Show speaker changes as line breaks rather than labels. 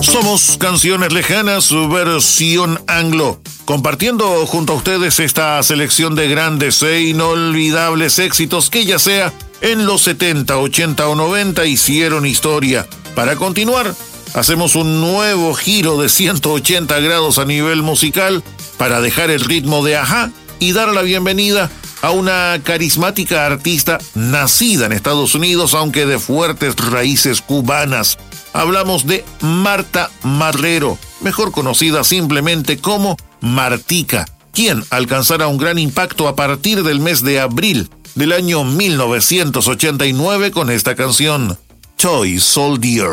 Somos Canciones Lejanas, su versión anglo, compartiendo junto a ustedes esta selección de grandes e inolvidables éxitos que ya sea en los 70, 80 o 90 hicieron historia. Para continuar, hacemos un nuevo giro de 180 grados a nivel musical para dejar el ritmo de Ajá y dar la bienvenida a una carismática artista nacida en Estados Unidos, aunque de fuertes raíces cubanas. Hablamos de Marta Marrero, mejor conocida simplemente como Martica, quien alcanzará un gran impacto a partir del mes de abril del año 1989 con esta canción, Toy Soldier.